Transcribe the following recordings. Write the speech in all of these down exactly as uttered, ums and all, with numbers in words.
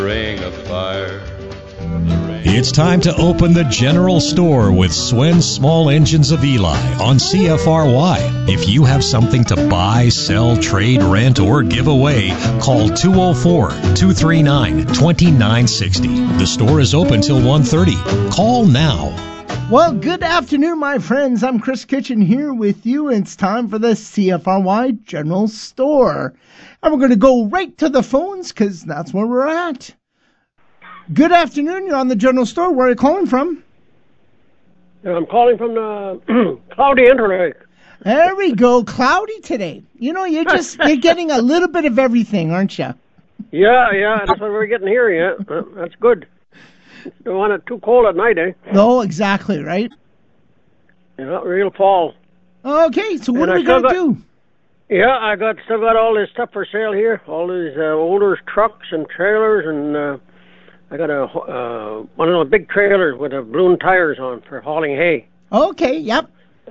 Ring of fire. It's time to open the general store with Swen's Small Engines of Eli on C F R Y. If you have something to buy, sell, trade, rent, or give away, call two oh four, two three nine, two nine six oh. The store is open till one thirty. Call now. Well, good afternoon, my friends. I'm Chris Kitchen here with you. It's time for the C F R Y General Store. And we're going to go right to the phones because that's where we're at. Good afternoon. You're on the General Store. Where are you calling from? I'm calling from the cloudy Interlake. There we go. Cloudy today. You know, you're just you're getting a little bit of everything, aren't you? Yeah, yeah. That's what we're getting here, yeah. Uh, that's good. Don't want it too cold at night, eh? No, exactly, right? Yeah, real fall. Okay, so what And are I we going to still got- do? Yeah, I got still got all this stuff for sale here. All these uh, older trucks and trailers, and uh, I got a uh, one of those big trailers with uh, balloon tires on for hauling hay. Okay, yep.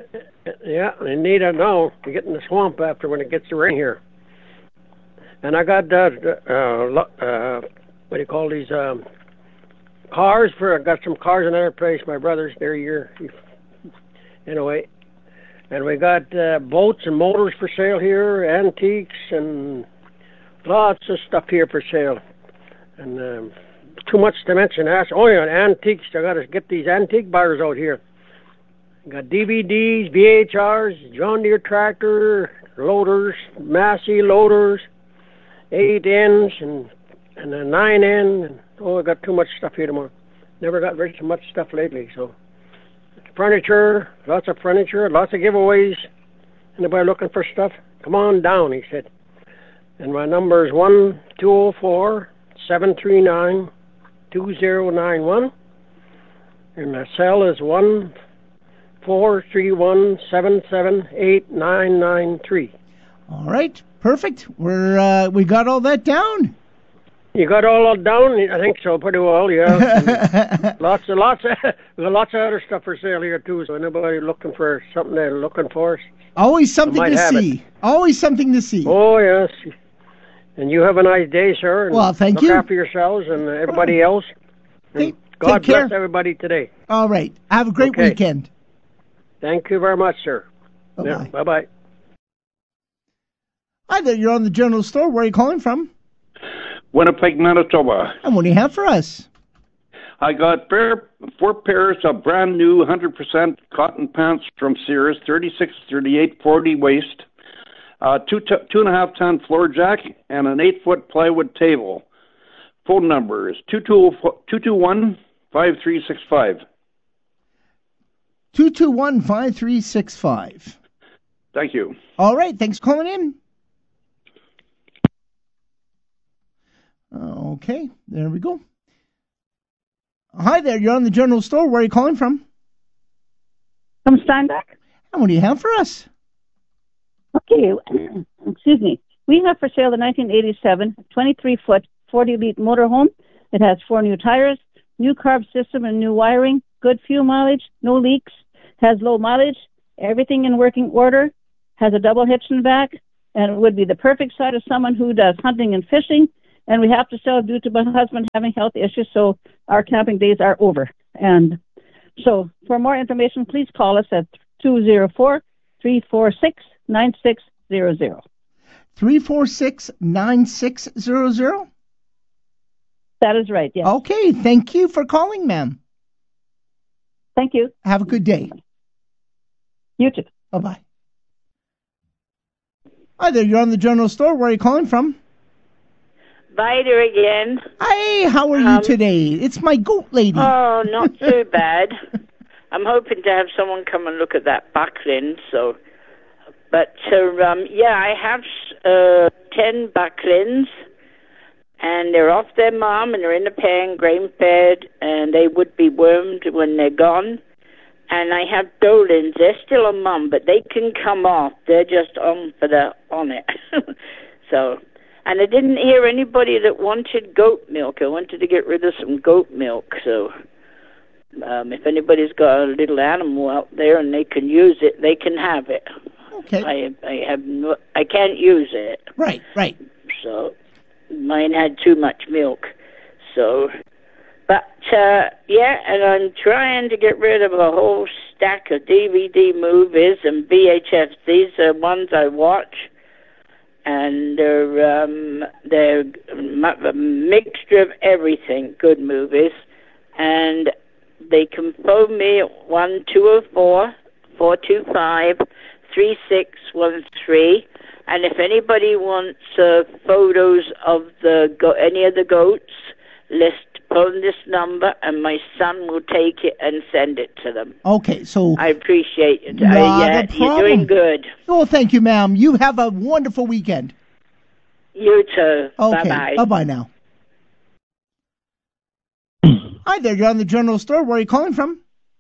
Yeah, they need it now to get in the swamp after when it gets to rain here. And I got uh, uh, lo- uh, what do you call these um, cars for? I got some cars in another place. My brother's there here. Anyway. And we got uh, boats and motors for sale here, antiques, and lots of stuff here for sale. And um, too much to mention. Ask, oh, yeah, antiques. I got to get these antique buyers out here. Got D V Ds, V H Rs, John Deere tractor, loaders, Massey loaders, eight N's, and, and a nine N. And, oh, I got too much stuff here tomorrow. Never got rid of so much stuff lately, so... Furniture, lots of furniture, lots of giveaways. Anybody looking for stuff? Come on down, he said. And my number is one two oh four, seven three nine, two oh nine one. And my cell is one four three one, seven seven eight nine nine three. All right, perfect. We're uh, we got all that down. You got all that down? I think so, pretty well, yeah. lots of lots of we got lots of other stuff for sale here too. So anybody looking for something they're looking for, Always something to see. It. Always something to see. Oh yes. And you have a nice day, sir. And well, thank look you. Look after yourselves and everybody else. And hey, God take care. bless everybody today. All right. Have a great okay. weekend. Thank you very much, sir. Bye-bye. Yeah, bye-bye. Hi there. You're on the General Store. Where are you calling from? Winnipeg, Manitoba. And what do you have for us? I got pair, four pairs of brand new one hundred percent cotton pants from Sears, thirty-six, thirty-eight, forty waist, uh, two, t- two and a half ton floor jack, and an eight foot plywood table. Phone number is two two one, five three six five. two two one, five three six five. Thank you. All right. Thanks for calling in. Okay, there we go. Hi there, you're on the General Store. Where are you calling from? From Steinbach. And what do you have for us? Okay, excuse me. We have for sale the nineteen eighty-seven twenty-three foot, forty litre motorhome. It has four new tires, new carb system and new wiring, good fuel mileage, no leaks, has low mileage, everything in working order, has a double hitch in the back, and it would be the perfect site of someone who does hunting and fishing. And we have to sell due to my husband having health issues, so our camping days are over. And so for more information, please call us at two oh four, three four six, nine six zero zero. three four six, nine six zero zero? That is right, yes. Okay, thank you for calling, ma'am. Thank you. Have a good day. You too. Bye-bye. Hi there, you're on the General Store. Where are you calling from? Vida again. Hey, how are you um, today? It's my goat lady. Oh, not too bad. I'm hoping to have someone come and look at that back lens. So, but uh, um, yeah, I have uh, ten back lens, and they're off their mom, and they're in the pen, grain fed, and they would be wormed when they're gone. And I have dolins. They're still on mum, but they can come off. They're just on for the on it. So. And I didn't hear anybody that wanted goat milk. I wanted to get rid of some goat milk. So um, if anybody's got a little animal out there and they can use it, they can have it. Okay. I I have no, I can't use it. Right, right. So mine had too much milk. uh, yeah, and I'm trying to get rid of a whole stack of D V D movies and V H S. These are ones I watch, and they're um, they're a mixture of everything. Good movies, and they can phone me at one two zero four four two five three six one three. And if anybody wants uh, photos of the go- any of the goats, list phone this number, and my son will take it and send it to them. Okay, so I appreciate it. Not uh, yeah, a problem. you're doing good. Oh, thank you, ma'am. You have a wonderful weekend. You too. Okay, Bye-bye. Bye-bye now. Hi there, you're on the General Store. Where are you calling from?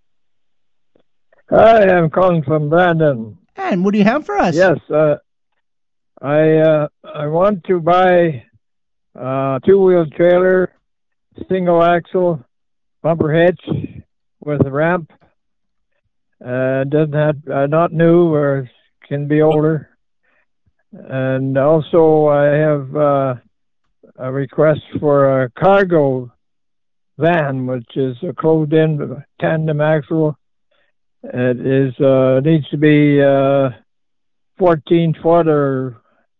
Hi, I'm calling from Brandon. And what do you have for us? Yes, uh, I uh, I want to buy a two-wheel trailer, single axle, bumper hitch with a ramp. Uh, doesn't have uh, not new or can be older. And also, I have uh, a request for a cargo van, which is a closed-in tandem axle. It is uh, needs to be uh, fourteen foot or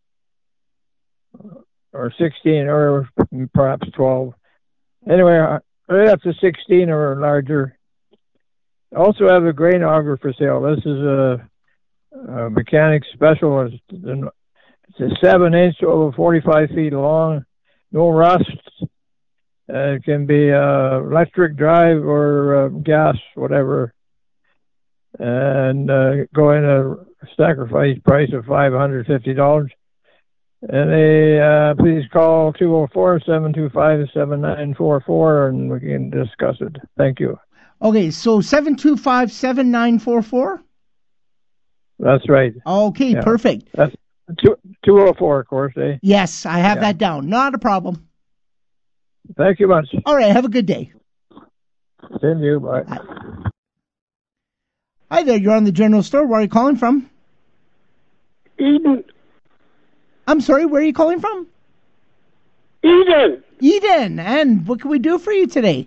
or sixteen or perhaps twelve. Anyway, right up to sixteen or larger. I also have a grain auger for sale. This is a, a mechanic special. It's, it's a seven inch over forty-five feet long. No rust. Uh, it can be uh, electric drive or uh, gas, whatever. And uh, going a sacrifice price of five hundred fifty dollars. And they, uh, please call two oh four, seven two five, seven nine four four and we can discuss it. Thank you. Okay, so seven two five, seven nine four four? That's right. Okay, yeah. Perfect. That's two, 204, of course, eh? Yes, I have yeah. that down. Not a problem. Thank you much. All right, have a good day. Same to you. Bye. Bye. Hi there, you're on the General Store. Where are you calling from? Eden. I'm sorry, where are you calling from? Eden. Eden, and what can we do for you today?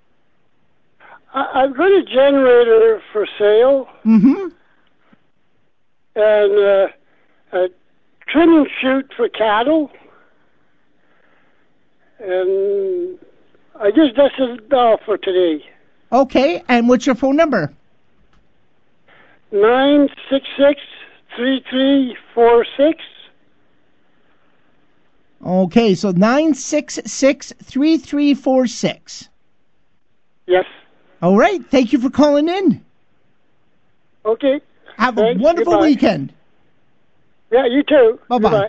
I- I've got a generator for sale. Mm-hmm. And uh, a trimming chute for cattle. And I guess that's all for today. Okay, and what's your phone number? nine six six, three three four six. Okay, so nine six six, three three four six. Yes. All right, thank you for calling in. Okay. Have Thanks. a wonderful Goodbye. weekend. Yeah, you too. Bye-bye. Goodbye.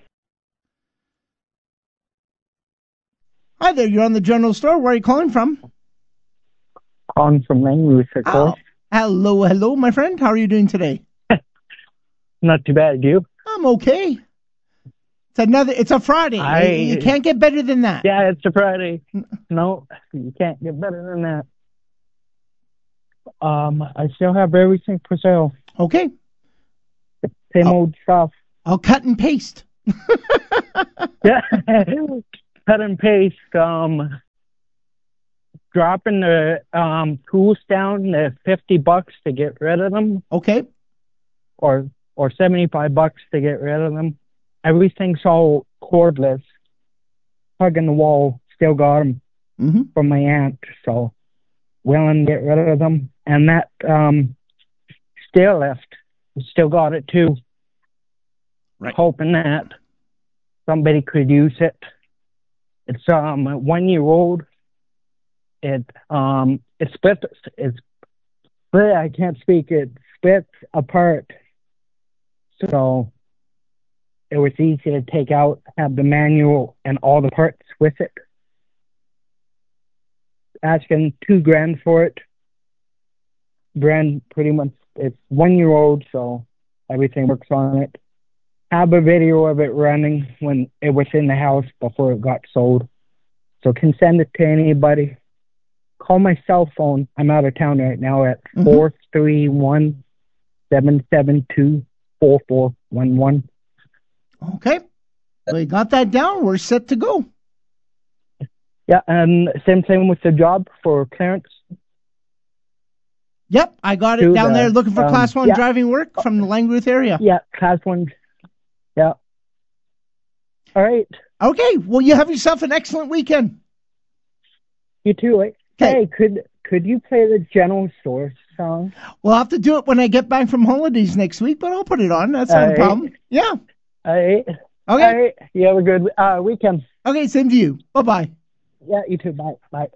Hi there, you're on the General Store. Where are you calling from? Calling from Langley, of Oh, course. hello, hello, my friend. How are you doing today? Not too bad, you? I'm okay. It's another. It's a Friday. I- you can't get better than that. Yeah, it's a Friday. No, you can't get better than that. Um, I still have everything for sale. Okay. Same Oh. old stuff. I'll cut and paste. Yeah, cut and paste. Um, dropping the um tools down to fifty bucks to get rid of them, Okay. or or seventy-five bucks to get rid of them. Everything's all cordless. Plug in the wall. Still got them Mm-hmm. from my aunt, so willing to get rid of them. And that um stair lift, still got it too. Right. Hoping that somebody could use it. It's um one year old. It um it split. It's split. I can't speak. It split apart. So it was easy to take out, have the manual and all the parts with it. Asking two grand for it. Brand pretty much, it's one year old, so everything works on it. Have a video of it running when it was in the house before it got sold. So can send it to anybody. Call my cell phone. I'm out of town right now at Mhm. four three one, seven seven two, four four one one. Okay. We got that down. We're set to go. Yeah, and same thing with the job for Clarence. Yep, I got it To down the, there looking for um, class one yeah. driving work from the Langruth area. Yeah, class one. Yeah. All right. Okay, well, you have yourself an excellent weekend. You too. Eh? Hey, could could you play the General Store song? We'll have to do it when I get back from holidays next week, but I'll put it on. That's not All a right. problem. Yeah. All right. Okay. All right. You have a good uh, weekend. Okay, same to you. Bye-bye. Yeah, you too. Bye. Bye.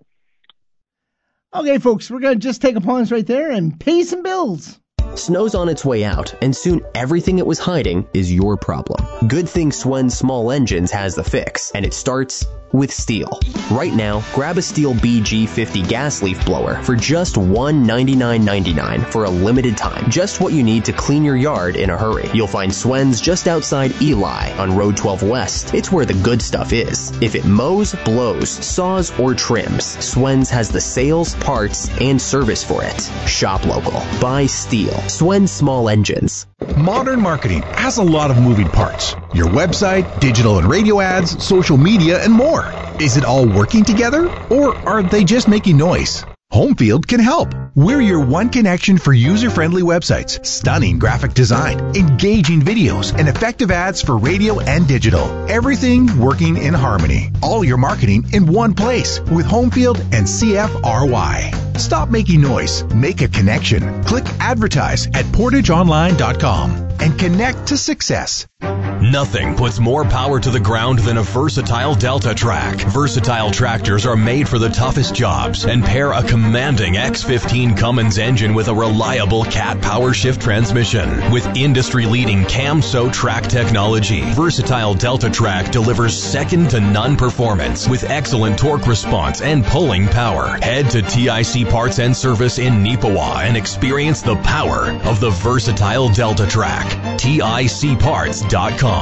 Okay, folks, we're going to just take a pause right there and pay some bills. Snow's on its way out, and soon everything it was hiding is your problem. Good thing Swen Small Engines has the fix, and it starts with Steel. Right now, grab a Steel B G fifty gas leaf blower for just one hundred ninety-nine ninety-nine for a limited time. Just what you need to clean your yard in a hurry. You'll find Swen's just outside Eli on Road twelve West. It's where the good stuff is. If it mows, blows, saws, or trims, Swen's has the sales, parts, and service for it. Shop local. Buy Steel. Swen Small Engines. Modern marketing has a lot of moving parts. Your website, digital and radio ads, social media, and more. Is it all working together, or are they just making noise? Homefield can help. We're your one connection for user-friendly websites, stunning graphic design, engaging videos, and effective ads for radio and digital. Everything working in harmony. All your marketing in one place with Homefield and C F R Y. Stop making noise. Make a connection. Click advertise at portage online dot com and connect to success. Nothing puts more power to the ground than a versatile Delta Track. Versatile tractors are made for the toughest jobs and pair a commanding X fifteen Cummins engine with a reliable Cat power shift transmission. With industry-leading CAMSO track technology, versatile Delta Track delivers second-to-none performance with excellent torque response and pulling power. Head to T I C Parts and Service in Neepawa and experience the power of the versatile Delta Track. T I C parts dot com.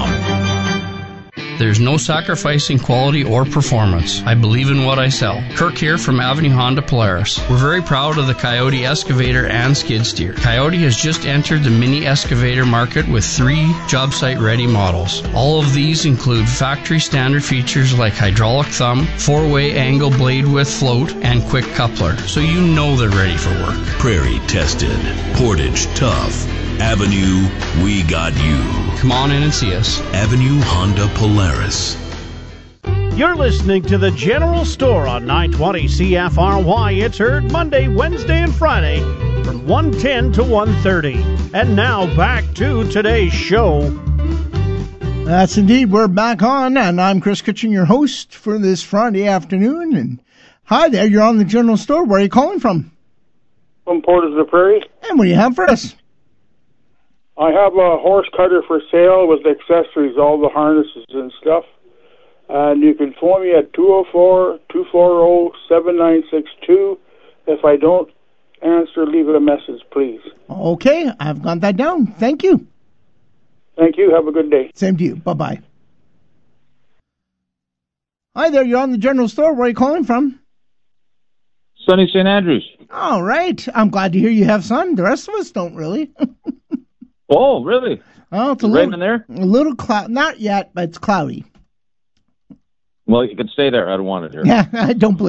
There's no sacrificing quality or performance. I believe in what I sell. Kirk here from Avenue Honda Polaris. We're very proud of the Coyote excavator and skid steer. Coyote has just entered the mini excavator market with three job site ready models. All of these include factory standard features like hydraulic thumb, four-way angle blade width float, and quick coupler, so you know they're ready for work. Prairie tested, Portage tough. Avenue, we got you. Come on in and see us. Avenue Honda Polaris. You're listening to the General Store on nine twenty C F R Y. It's heard Monday, Wednesday, and Friday from one ten to one thirty. And now back to today's show. That's indeed. We're back on, and I'm Chris Kitchen, your host for this Friday afternoon. And hi there, you're on the General Store. Where are you calling from? From Portage la Prairie. And what do you have for us? I have a horse cutter for sale with accessories, all the harnesses and stuff. And you can phone me at two oh four, two four oh, seven nine six two. If I don't answer, leave it a message, please. Okay, I've got that down. Thank you. Thank you. Have a good day. Same to you. Bye-bye. Hi there, you're on the General Store. Where are you calling from? Sunny Saint Andrews. All right. I'm glad to hear you have sun. The rest of us don't really. Oh, really? Oh, it's a Is it little, raining there? A little cloud. Not yet, but it's cloudy. Well, you can stay there. I don't want it here. Yeah, I don't believe